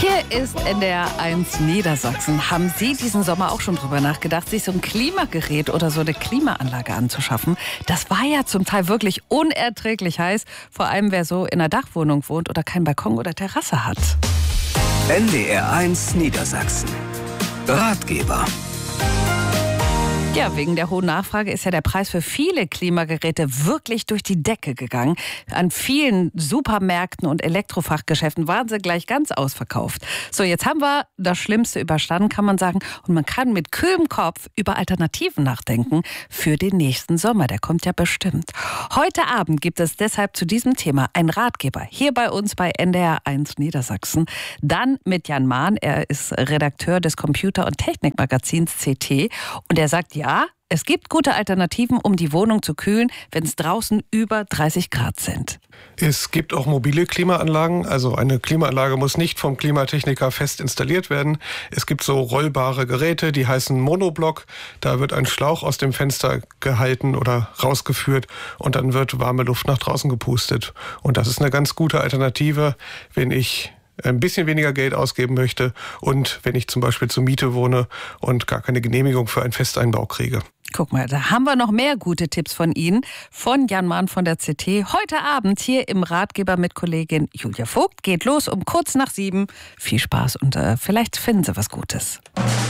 Hier ist NDR 1 Niedersachsen. Haben Sie diesen Sommer auch schon drüber nachgedacht, sich so ein Klimagerät oder so eine Klimaanlage anzuschaffen? Das war ja zum Teil wirklich unerträglich heiß. Vor allem, wer so in einer Dachwohnung wohnt oder keinen Balkon oder Terrasse hat. NDR 1 Niedersachsen. Ratgeber. Ja, wegen der hohen Nachfrage ist ja der Preis für viele Klimageräte wirklich durch die Decke gegangen. An vielen Supermärkten und Elektrofachgeschäften waren sie gleich ganz ausverkauft. So, jetzt haben wir das Schlimmste überstanden, kann man sagen. Und man kann mit kühlem Kopf über Alternativen nachdenken für den nächsten Sommer. Der kommt ja bestimmt. Heute Abend gibt es deshalb zu diesem Thema einen Ratgeber hier bei uns bei NDR 1 Niedersachsen. Dann mit Jan Mahn. Er ist Redakteur des Computer- und Technikmagazins CT. Und er sagt, ja, es gibt gute Alternativen, um die Wohnung zu kühlen, wenn es draußen über 30 Grad sind. Es gibt auch mobile Klimaanlagen. Also eine Klimaanlage muss nicht vom Klimatechniker fest installiert werden. Es gibt so rollbare Geräte, die heißen Monoblock. Da wird ein Schlauch aus dem Fenster gehalten oder rausgeführt und dann wird warme Luft nach draußen gepustet. Und das ist eine ganz gute Alternative, wenn ich ein bisschen weniger Geld ausgeben möchte und wenn ich zum Beispiel zur Miete wohne und gar keine Genehmigung für einen Festeinbau kriege. Guck mal, da haben wir noch mehr gute Tipps von Ihnen, von Jan Mahn von der CT. Heute Abend hier im Ratgeber mit Kollegin Julia Vogt. Geht los um kurz nach 7. Viel Spaß und vielleicht finden Sie was Gutes.